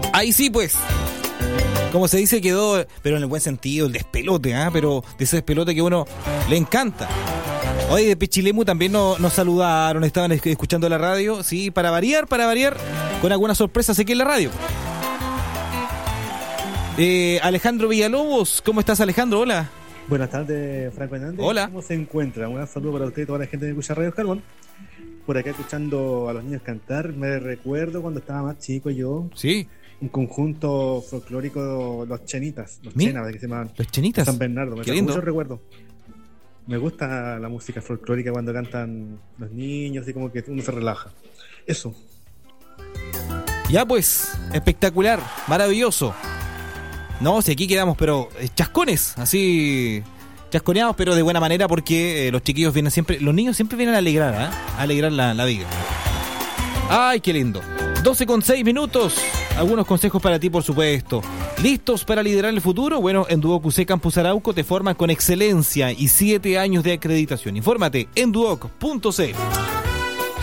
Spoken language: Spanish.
Ahí sí, pues. Como se dice, quedó, pero en el buen sentido, el despelote, pero de ese despelote que uno le encanta. Hoy de Pichilemu también nos saludaron, estaban escuchando la radio, sí, para variar, con algunas sorpresas aquí en la radio. Alejandro Villalobos, ¿cómo estás, Alejandro? Hola. Buenas tardes, Franco Hernández. Hola. ¿Cómo se encuentra? Un saludo para usted y toda la gente de Escucha Radio Carbón. Por acá escuchando a los niños cantar, me recuerdo cuando estaba más chico yo. Sí. Un conjunto folclórico, los Chenitas, los Chenas, que se llamaban. Los Chenitas. San Bernardo, me Qué da lindo. mucho recuerdo. Me gusta la música folclórica cuando cantan los niños y como que uno se relaja. Eso. Ya pues, espectacular, maravilloso. No, si aquí quedamos, pero chascones, así chasconeados, pero de buena manera porque los chiquillos vienen siempre, los niños siempre vienen a alegrar, a alegrar la vida. Ay, qué lindo. 12:06. Algunos consejos para ti, por supuesto. ¿Listos para liderar el futuro? Bueno, en Duoc Campus Arauco te forman con excelencia y 7 años de acreditación. Infórmate en duoc.cl.